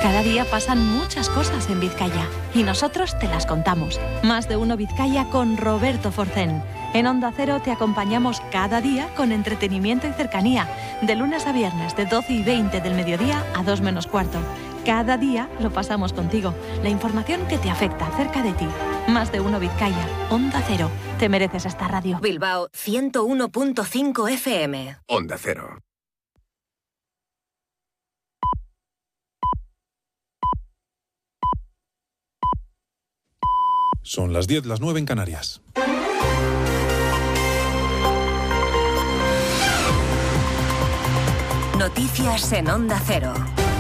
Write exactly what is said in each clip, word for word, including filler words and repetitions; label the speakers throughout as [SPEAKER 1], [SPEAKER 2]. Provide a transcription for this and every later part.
[SPEAKER 1] Cada día pasan muchas cosas en Vizcaya y nosotros te las contamos. Más de uno Vizcaya con Roberto Forcén. En Onda Cero te acompañamos cada día con entretenimiento y cercanía, de lunes a viernes de doce y veinte del mediodía a dos menos cuarto. Cada día lo pasamos contigo, la información que te afecta cerca de ti. Más de uno Vizcaya, Onda Cero. Te mereces esta radio.
[SPEAKER 2] Bilbao ciento uno punto cinco F M.
[SPEAKER 3] Onda Cero.
[SPEAKER 4] Son las diez, las nueve en Canarias.
[SPEAKER 2] Noticias en Onda Cero.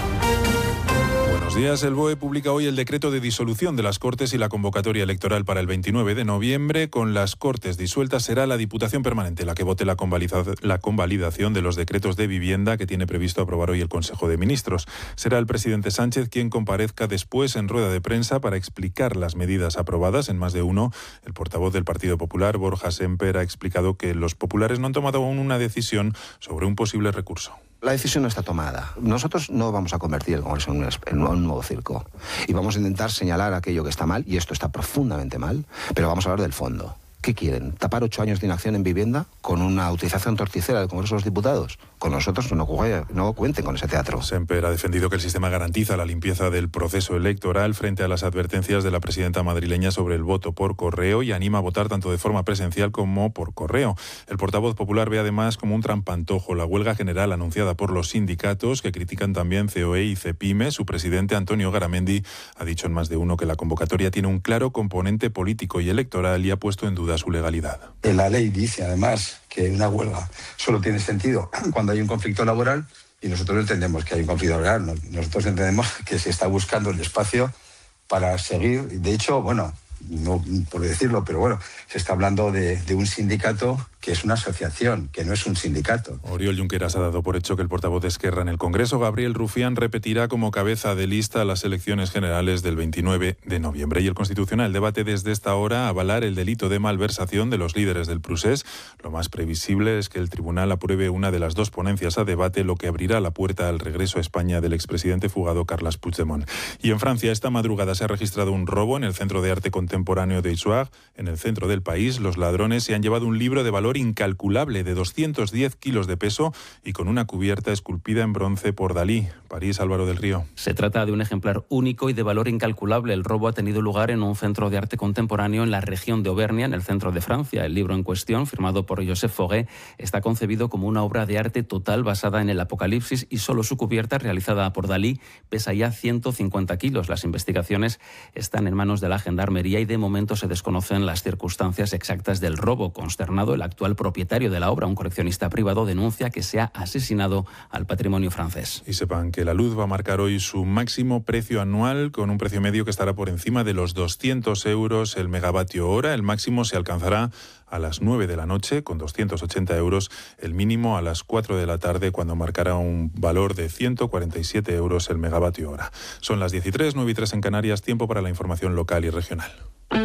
[SPEAKER 4] Buenos días. El B O E publica hoy el decreto de disolución de las Cortes y la convocatoria electoral para el veintinueve de noviembre. Con las Cortes disueltas será la Diputación Permanente la que vote la convalidación de los decretos de vivienda que tiene previsto aprobar hoy el Consejo de Ministros. Será el presidente Sánchez quien comparezca después en rueda de prensa para explicar las medidas aprobadas. En Más de Uno, el portavoz del Partido Popular, Borja Sémper, ha explicado que los populares no han tomado aún una decisión sobre un posible recurso.
[SPEAKER 5] La decisión no está tomada. Nosotros no vamos a convertir el Congreso en un, en un nuevo circo. Y vamos a intentar señalar aquello que está mal, y esto está profundamente mal, pero vamos a hablar del fondo. ¿Qué quieren? ¿Tapar ocho años de inacción en vivienda con una utilización torticera del Congreso de los Diputados? Con nosotros no, no cuenten con ese teatro.
[SPEAKER 4] Sémper ha defendido que el sistema garantiza la limpieza del proceso electoral frente a las advertencias de la presidenta madrileña sobre el voto por correo y anima a votar tanto de forma presencial como por correo. El portavoz popular ve además como un trampantojo la huelga general anunciada por los sindicatos, que critican también C O E y CEPIME. Su presidente, Antonio Garamendi, ha dicho en Más de Uno que la convocatoria tiene un claro componente político y electoral y ha puesto en duda su legalidad.
[SPEAKER 6] La ley dice además que una huelga solo tiene sentido cuando hay un conflicto laboral, y nosotros entendemos que hay un conflicto laboral. Nosotros entendemos que se está buscando el espacio para seguir. De hecho, bueno, no por decirlo, pero bueno, se está hablando de, de un sindicato que es una asociación, que no es un sindicato.
[SPEAKER 4] Oriol Junqueras ha dado por hecho que el portavoz de Esquerra en el Congreso, Gabriel Rufián, repetirá como cabeza de lista las elecciones generales del veintinueve de noviembre. Y el Constitucional debate desde esta hora avalar el delito de malversación de los líderes del Prusés. Lo más previsible es que el tribunal apruebe una de las dos ponencias a debate, lo que abrirá la puerta al regreso a España del expresidente fugado Carles Puigdemont. Y en Francia, esta madrugada se ha registrado un robo en el Centro de Arte Contemporáneo de Issoire, en el centro del país. Los ladrones se han llevado un libro de valor incalculable de doscientos diez kilos de peso y con una cubierta esculpida en bronce por Dalí. París, Álvaro del Río.
[SPEAKER 7] Se trata de un ejemplar único y de valor incalculable. El robo ha tenido lugar en un centro de arte contemporáneo en la región de Auvernia, en el centro de Francia. El libro en cuestión, firmado por Joseph Fauré, está concebido como una obra de arte total basada en el Apocalipsis, y solo su cubierta, realizada por Dalí, pesa ya ciento cincuenta kilos. Las investigaciones están en manos de la Gendarmería y de momento se desconocen las circunstancias exactas del robo. Consternado, el actual propietario de la obra, un coleccionista privado, denuncia que se ha asesinado al patrimonio francés.
[SPEAKER 4] Y sepan que la luz va a marcar hoy su máximo precio anual, con un precio medio que estará por encima de los doscientos euros el megavatio hora. El máximo se alcanzará a las nueve de la noche, con doscientos ochenta euros, el mínimo a las cuatro de la tarde, cuando marcará un valor de ciento cuarenta y siete euros el megavatio hora. Son las diez y tres, nueve y tres en Canarias, tiempo para la información local y regional.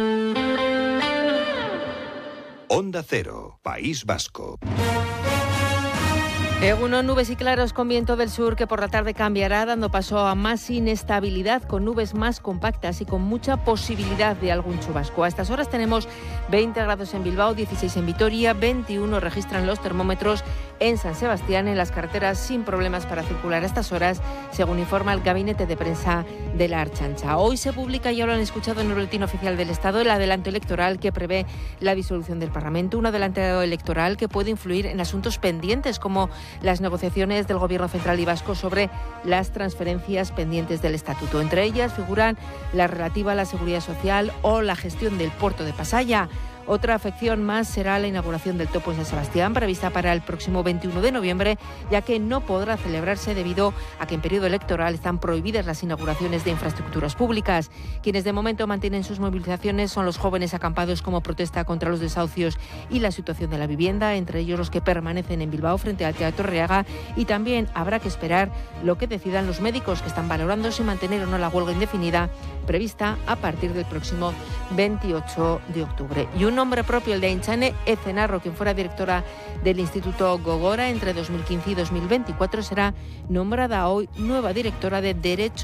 [SPEAKER 3] Onda Cero, País Vasco.
[SPEAKER 8] Egunon, nubes y claros con viento del sur que por la tarde cambiará, dando paso a más inestabilidad, con nubes más compactas y con mucha posibilidad de algún chubasco. A estas horas tenemos veinte grados en Bilbao, dieciséis en Vitoria, veintiuno registran los termómetros en San Sebastián, en las carreteras sin problemas para circular a estas horas, según informa el gabinete de prensa de la Ertzaintza. Hoy se publica, ya lo han escuchado en el Boletín Oficial del Estado, el adelanto electoral que prevé la disolución del Parlamento, un adelanto electoral que puede influir en asuntos pendientes como las negociaciones del Gobierno central y vasco sobre las transferencias pendientes del Estatuto. Entre ellas figuran la relativa a la seguridad social o la gestión del puerto de Pasaya. Otra afección más será la inauguración del Topo en San Sebastián, prevista para el próximo veintiuno de noviembre, ya que no podrá celebrarse debido a que en periodo electoral están prohibidas las inauguraciones de infraestructuras públicas. Quienes de momento mantienen sus movilizaciones son los jóvenes acampados como protesta contra los desahucios y la situación de la vivienda, entre ellos los que permanecen en Bilbao frente al Teatro Reaga, y también habrá que esperar lo que decidan los médicos, que están valorando si mantener o no la huelga indefinida prevista a partir del próximo veintiocho de octubre. Y un nombre propio, el de Aintzane Ezenarro, quien fuera directora del Instituto Gogora entre dos mil quince y dos mil veinticuatro, será nombrada hoy nueva directora de Derecho